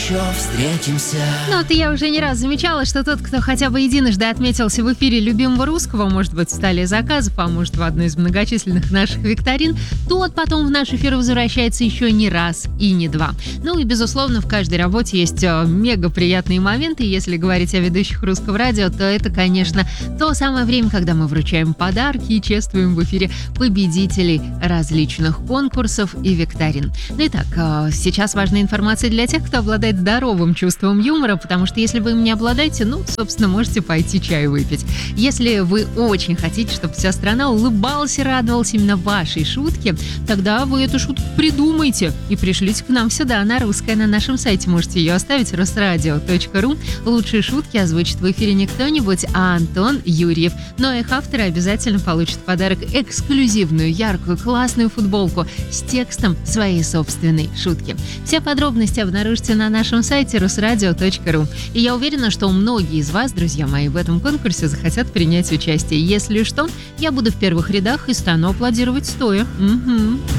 еще встретимся. Ну, вот я уже не раз замечала, что тот, кто хотя бы единожды отметился в эфире любимого русского, может быть, в столе заказов, а может, в одной из многочисленных наших викторин, тот потом в наш эфир возвращается еще не раз и не два. Ну и, безусловно, в каждой работе есть мега приятные моменты. Если говорить о ведущих русского радио, то это, конечно, то самое время, когда мы вручаем подарки и чествуем в эфире победителей различных конкурсов и викторин. Ну, итак, сейчас важная информация для тех, кто обладает здоровым чувством юмора, потому что если вы им не обладаете, ну, собственно, можете пойти чаю выпить. Если вы очень хотите, чтобы вся страна улыбалась и радовалась именно вашей шутке, тогда вы эту шутку придумайте и пришлите к нам сюда, на русское, на нашем сайте. Можете ее оставить, русрадио.ру. Лучшие шутки озвучит в эфире не кто-нибудь, а Антон Юрьев. Но их авторы обязательно получат в подарок эксклюзивную, яркую, классную футболку с текстом своей собственной шутки. Все подробности обнаружите на нашем сайте rusradio.ru. И я уверена, что многие из вас, друзья мои, в этом конкурсе захотят принять участие. Если что, я буду в первых рядах и стану аплодировать стоя. Угу.